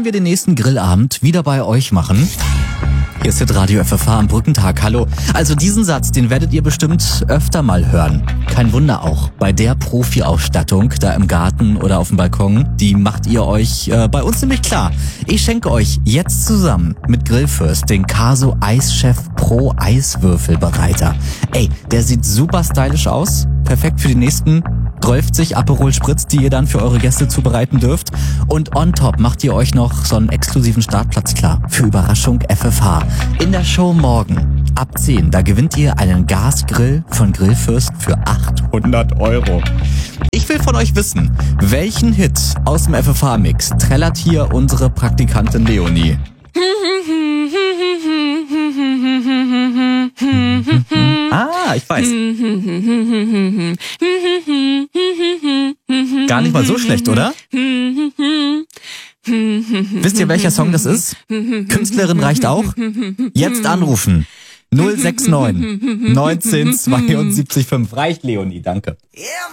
können wir den nächsten Grillabend wieder bei euch machen. Hier ist Hitradio FFH am Brückentag. Hallo. Also diesen Satz, den werdet ihr bestimmt öfter mal hören. Kein Wunder auch. Bei der Profi-Ausstattung da im Garten oder auf dem Balkon, die macht ihr euch bei uns nämlich klar. Ich schenke euch jetzt zusammen mit Grillfürst den Caso Eischef Pro Eiswürfelbereiter. Ey, der sieht super stylisch aus. Perfekt für die nächsten 12 Aperol Spritz, die ihr dann für eure Gäste zubereiten dürft. Und on top macht ihr euch noch so einen exklusiven Startplatz klar für Überraschung FFH. In der Show morgen ab 10, da gewinnt ihr einen Gasgrill von Grillfürst für 800 Euro. Ich will von euch wissen, welchen Hit aus dem FFH-Mix trällert hier unsere Praktikantin Leonie? Ah, ich weiß. Gar nicht mal so schlecht, oder? Wisst ihr, welcher Song das ist? Künstlerin reicht auch? Jetzt anrufen. 069 19 72 5. Reicht, Leonie, danke. Yeah,